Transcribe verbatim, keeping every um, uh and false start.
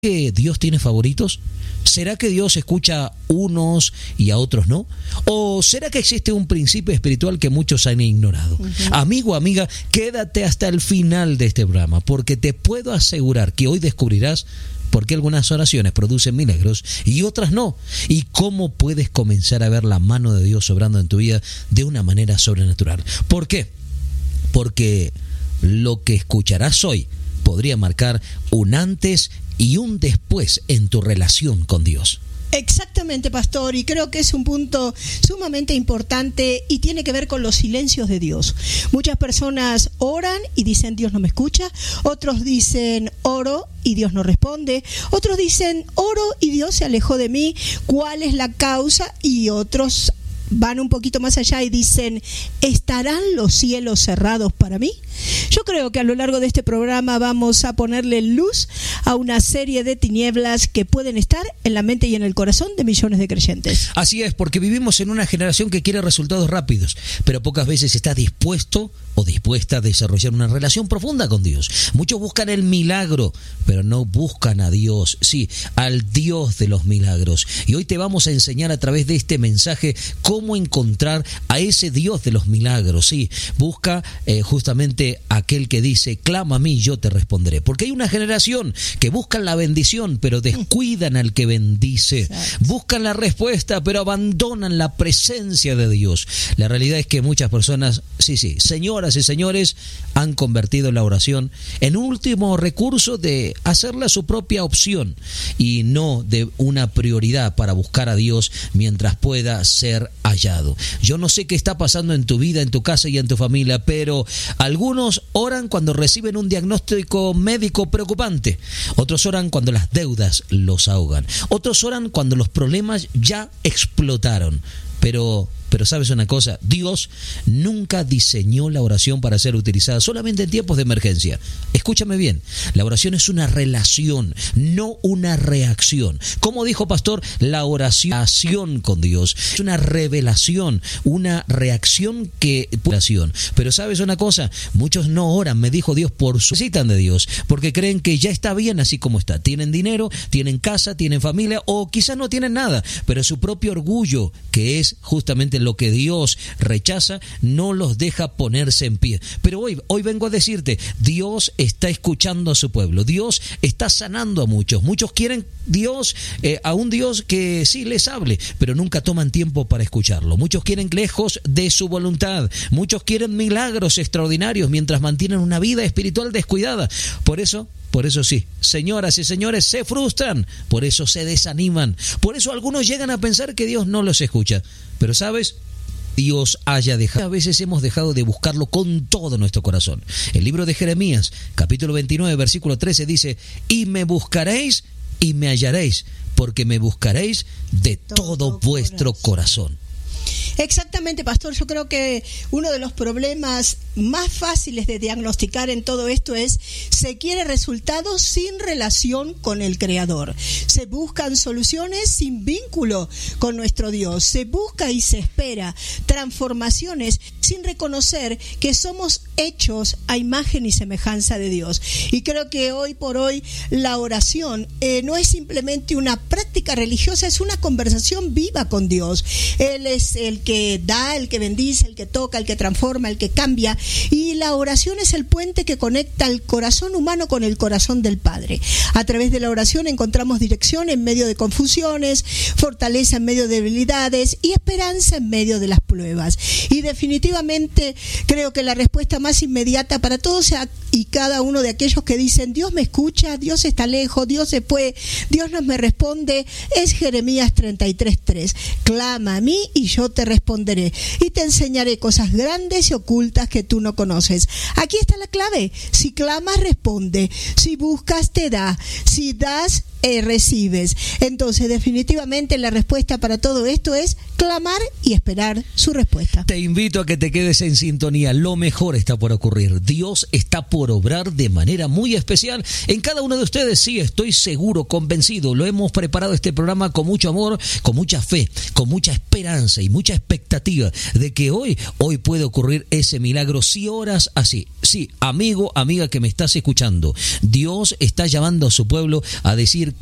que Dios tiene favoritos? ¿Será que Dios escucha a unos y a otros no? ¿O será que existe un principio espiritual que muchos han ignorado? Uh-huh. Amigo, amiga, quédate hasta el final de este programa, porque te puedo asegurar que hoy descubrirás por qué algunas oraciones producen milagros y otras no, y cómo puedes comenzar a ver la mano de Dios obrando en tu vida de una manera sobrenatural. ¿Por qué? Porque lo que escucharás hoy podría marcar un antes y un después en tu relación con Dios. Exactamente, pastor, y creo que es un punto sumamente importante y tiene que ver con los silencios de Dios. Muchas personas oran y dicen Dios no me escucha, otros dicen oro y Dios no responde, otros dicen oro y Dios se alejó de mí, ¿cuál es la causa? Y otros van un poquito más allá y dicen, ¿estarán los cielos cerrados para mí? Yo creo que a lo largo de este programa vamos a ponerle luz a una serie de tinieblas que pueden estar en la mente y en el corazón de millones de creyentes. Así es, porque vivimos en una generación que quiere resultados rápidos, pero pocas veces está dispuesto o dispuesta a desarrollar una relación profunda con Dios. Muchos buscan el milagro, pero no buscan a Dios, sí, al Dios de los milagros. Y hoy te vamos a enseñar a través de este mensaje cómo encontrar a ese Dios de los milagros, sí. Busca eh, justamente aquel que dice, clama a mí, yo te responderé. Porque hay una generación que buscan la bendición, pero descuidan al que bendice. Exacto. Buscan la respuesta, pero abandonan la presencia de Dios. La realidad es que muchas personas, sí, sí, señoras y señores, han convertido la oración en un último recurso de hacerla su propia opción y no de una prioridad para buscar a Dios mientras pueda ser hallado. Yo no sé qué está pasando en tu vida, en tu casa y en tu familia, pero algunos oran cuando reciben un diagnóstico médico preocupante, otros oran cuando las deudas los ahogan, otros oran cuando los problemas ya explotaron. Pero, pero ¿sabes una cosa? Dios nunca diseñó la oración para ser utilizada solamente en tiempos de emergencia. Escúchame bien, la oración es una relación, no una reacción. Como dijo pastor, la oración con Dios es una revelación, una reacción que... Pero ¿sabes una cosa? Muchos no oran, me dijo Dios, por su... necesitan de Dios, porque creen que ya está bien así como está. Tienen dinero, tienen casa, tienen familia, o quizás no tienen nada, pero su propio orgullo, que es justamente lo que Dios rechaza, no los deja ponerse en pie. Pero hoy, hoy vengo a decirte, Dios está escuchando a su pueblo, Dios está sanando a muchos, muchos quieren Dios, eh, a un Dios que sí les hable, pero nunca toman tiempo para escucharlo. Muchos quieren lejos de su voluntad, muchos quieren milagros extraordinarios mientras mantienen una vida espiritual descuidada. Por eso Por eso sí, señoras y señores, se frustran, por eso se desaniman, por eso algunos llegan a pensar que Dios no los escucha. Pero ¿sabes? Dios haya dejado. A veces hemos dejado de buscarlo con todo nuestro corazón. El libro de Jeremías, capítulo veintinueve, versículo trece dice, y me buscaréis y me hallaréis, porque me buscaréis de todo, todo vuestro corazón. corazón. Exactamente, pastor. Yo creo que uno de los problemas más fáciles de diagnosticar en todo esto es se quiere resultados sin relación con el Creador. Se buscan soluciones sin vínculo con nuestro Dios. Se busca y se espera transformaciones sin reconocer que somos hechos a imagen y semejanza de Dios. Y creo que hoy por hoy la oración eh, no es simplemente una práctica religiosa, es una conversación viva con Dios. Él es el que da, el que bendice, el que toca, el que transforma, el que cambia, y la oración es el puente que conecta el corazón humano con el corazón del Padre. A través de la oración encontramos dirección en medio de confusiones, fortaleza en medio de debilidades y esperanza en medio de las pruebas. Y definitivamente creo que la respuesta más inmediata para todos y cada uno de aquellos que dicen Dios me escucha, Dios está lejos, Dios se fue, Dios no me responde, es Jeremías treinta y tres tres. Clama a mí y yo te responderé y te enseñaré cosas grandes y ocultas que tú no conoces. Aquí está la clave. Si clamas, responde. Si buscas, te da. Si das, eh, recibes. Entonces, definitivamente la respuesta para todo esto es clamar y esperar su respuesta. Te invito a que te quedes en sintonía. Lo mejor está por ocurrir. Dios está por por obrar de manera muy especial en cada uno de ustedes. Sí, estoy seguro, convencido, lo hemos preparado este programa con mucho amor, con mucha fe, con mucha esperanza y mucha expectativa de que hoy, hoy puede ocurrir ese milagro si oras así. Sí, amigo, amiga que me estás escuchando, Dios está llamando a su pueblo a decir